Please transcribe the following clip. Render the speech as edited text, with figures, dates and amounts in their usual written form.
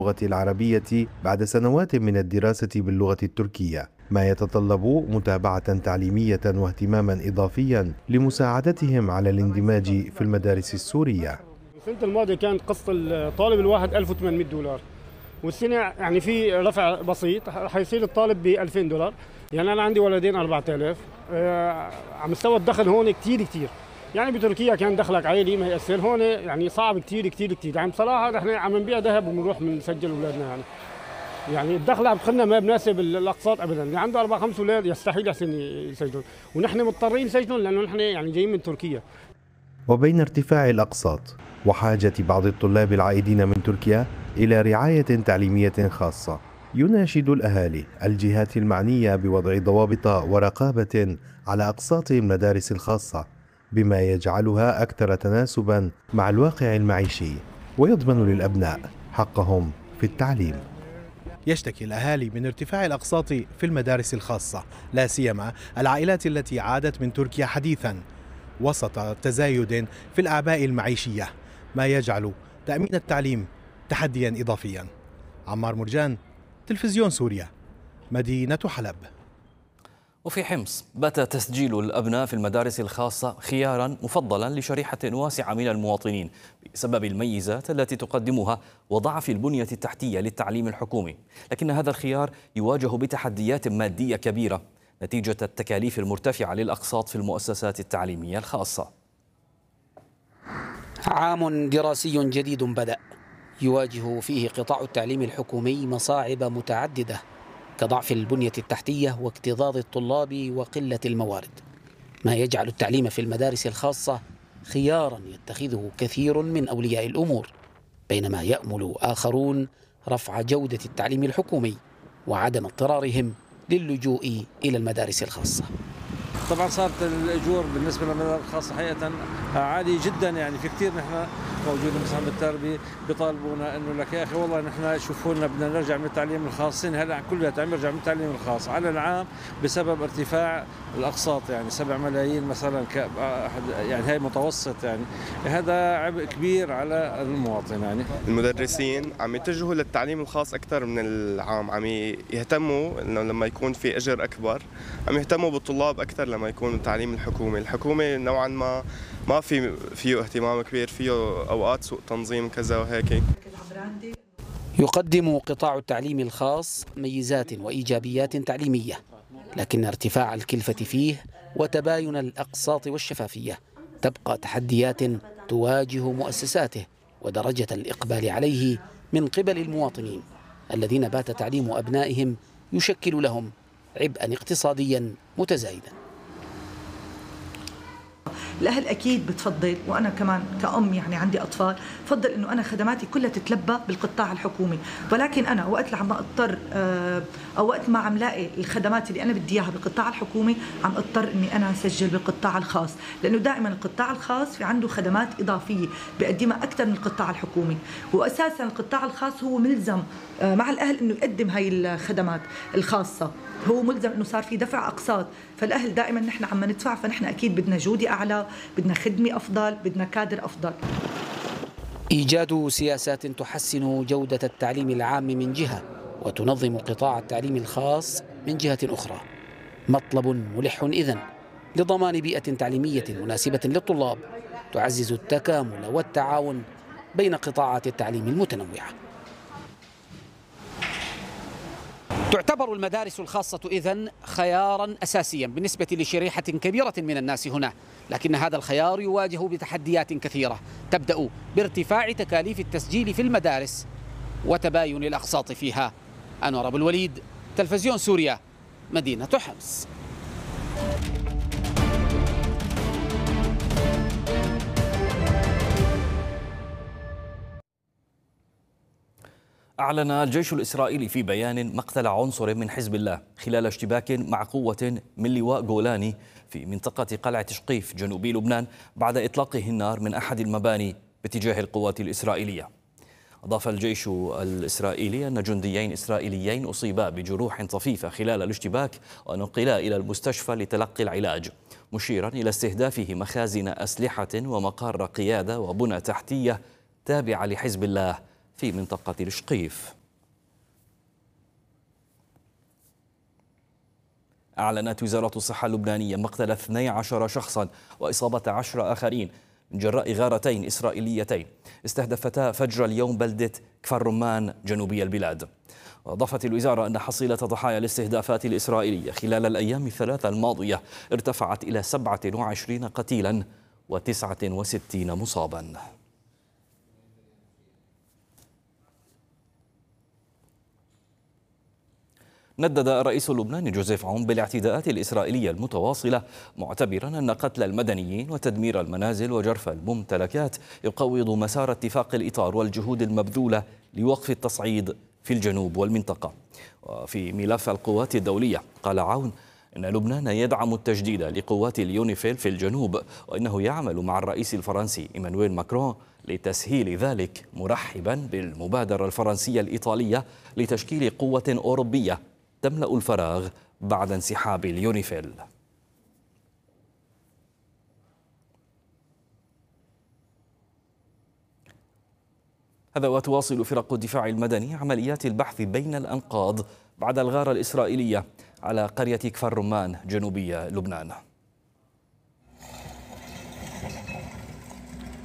اللغة العربية بعد سنوات من الدراسة باللغة التركية، ما يتطلب متابعة تعليمية واهتماما إضافيا لمساعدتهم على الاندماج في المدارس السورية. السنة الماضية كانت قسط الطالب الواحد $1800، والسنة يعني في رفع بسيط، حيصير الطالب ب $2000. يعني أنا عندي ولدين 4000. على مستوى الدخل هون كتير يعني بتركيا كان دخلك عالي ما يأثر، هون يعني صعب كتير. يعني بصراحة نحن عم نبيع ذهب وبنروح بنسجل أولادنا يعني الدخل عم تخلنا ما بناسب الأقساط أبدا. اللي عنده 4-5 أولاد يستحيل يحسن يسجلون، ونحن مضطرين نسجلون لأنه نحن يعني جايين من تركيا. وبين ارتفاع الأقساط وحاجة بعض الطلاب العائدين من تركيا إلى رعاية تعليمية خاصة، يناشد الأهالي الجهات المعنية بوضع ضوابط ورقابة على أقساط المدارس الخاصة، بما يجعلها أكثر تناسبا مع الواقع المعيشي ويضمن للأبناء حقهم في التعليم. يشتكي الأهالي من ارتفاع الأقساط في المدارس الخاصة، لا سيما العائلات التي عادت من تركيا حديثا وسط تزايد في الأعباء المعيشية، ما يجعل تأمين التعليم تحديا إضافيا. عمار مرجان، تلفزيون سوريا، مدينة حلب. وفي حمص بات تسجيل الأبناء في المدارس الخاصة خيارا مفضلا لشريحة واسعة من المواطنين بسبب الميزات التي تقدمها وضعف البنية التحتية للتعليم الحكومي، لكن هذا الخيار يواجه بتحديات مادية كبيرة نتيجة التكاليف المرتفعة للأقساط في المؤسسات التعليمية الخاصة. عام دراسي جديد بدأ يواجه فيه قطاع التعليم الحكومي مصاعب متعددة كضعف البنية التحتية واكتظاظ الطلاب وقلة الموارد، ما يجعل التعليم في المدارس الخاصة خيارا يتخذه كثير من أولياء الأمور، بينما يأمل آخرون رفع جودة التعليم الحكومي وعدم اضطرارهم للجوء إلى المدارس الخاصة. طبعا صارت الأجور بالنسبة للمدارس الخاصة حقيقة عالية جدا. يعني في كثير نحن موجودين مثلا بالتربية بيطالبونا انه لك يا اخي والله نحن شوفوا لنا بدنا نرجع من التعليم الخاص، هلا كلها عم يرجع من التعليم الخاص على العام بسبب ارتفاع الاقساط، يعني 7 ملايين مثلا يعني هي متوسط، يعني هذا عبء كبير على المواطن. يعني المدرسين عم يتجهوا للتعليم الخاص اكثر من العام، عم يهتموا انه لما يكون في اجر اكبر عم يهتموا بالطلاب اكثر لما يكون التعليم الحكومي نوعا ما فيه اهتمام كبير، فيه اوقات سوء تنظيم كذا وهيك. يقدم قطاع التعليم الخاص ميزات وايجابيات تعليميه، لكن ارتفاع الكلفه فيه وتباين الاقساط والشفافيه تبقى تحديات تواجه مؤسساته ودرجه الاقبال عليه من قبل المواطنين الذين بات تعليم ابنائهم يشكل لهم عبئا اقتصاديا متزايدا. الأهل أكيد بتفضل، وأنا كمان كأم يعني عندي أطفال بفضل إنه أنا خدماتي كلها تتلبى بالقطاع الحكومي، ولكن أنا وقت اللي عم أضطر أو وقت ما عم لاقي الخدمات اللي أنا بدي إياها بالقطاع الحكومي عم أضطر إني أنا أسجل بالقطاع الخاص، لأنه دائما القطاع الخاص في عنده خدمات إضافية بيقدمها أكثر من القطاع الحكومي، وأساسا القطاع الخاص هو ملزم مع الأهل إنه يقدم هاي الخدمات الخاصة، هو ملزم انه صار في دفع اقساط، فالاهل دائما نحن عم ندفع، فنحن اكيد بدنا جوده اعلى، بدنا خدمه افضل، بدنا كادر افضل. ايجاد سياسات تحسن جوده التعليم العام من جهه وتنظم قطاع التعليم الخاص من جهه اخرى مطلب ملح اذن لضمان بيئه تعليميه مناسبه للطلاب تعزز التكامل والتعاون بين قطاعات التعليم المتنوعه. تعتبر المدارس الخاصة إذن خيارا أساسيا بالنسبة لشريحة كبيرة من الناس هنا، لكن هذا الخيار يواجه بتحديات كثيرة تبدأ بارتفاع تكاليف التسجيل في المدارس وتباين الأقساط فيها. أنور أبو الوليد، تلفزيون سوريا، مدينة حمص. أعلن الجيش الإسرائيلي في بيان مقتل عنصر من حزب الله خلال اشتباك مع قوة من لواء جولاني في منطقة قلعة شقيف جنوب لبنان بعد إطلاقه النار من أحد المباني باتجاه القوات الإسرائيلية. أضاف الجيش الإسرائيلي أن جنديين إسرائيليين أصيبا بجروح طفيفة خلال الاشتباك ونقلا إلى المستشفى لتلقي العلاج، مشيرا إلى استهدافه مخازن أسلحة ومقار قيادة وبنى تحتية تابعة لحزب الله في منطقة الشقيف. أعلنت وزارة الصحة اللبنانية مقتل 12 شخصا وإصابة 10 آخرين من جراء غارتين إسرائيليتين استهدفتا فجر اليوم بلدة كفر رمان جنوبي البلاد. وأضافت الوزارة أن حصيلة ضحايا الاستهدافات الإسرائيلية خلال الأيام الثلاثة الماضية ارتفعت إلى 27 قتيلا و69 مصابا. ندد الرئيس اللبناني جوزيف عون بالاعتداءات الإسرائيلية المتواصلة، معتبرا أن قتل المدنيين وتدمير المنازل وجرف الممتلكات يقوض مسار اتفاق الإطار والجهود المبذولة لوقف التصعيد في الجنوب والمنطقة. وفي ملف القوات الدولية قال عون إن لبنان يدعم التجديد لقوات اليونيفيل في الجنوب، وإنه يعمل مع الرئيس الفرنسي إيمانويل ماكرون لتسهيل ذلك، مرحبا بالمبادرة الفرنسية الإيطالية لتشكيل قوة أوروبية تملأ الفراغ بعد انسحاب اليونيفيل. هذا وتواصل فرق الدفاع المدني عمليات البحث بين الأنقاض بعد الغارة الإسرائيلية على قرية كفر رمان جنوبية لبنان.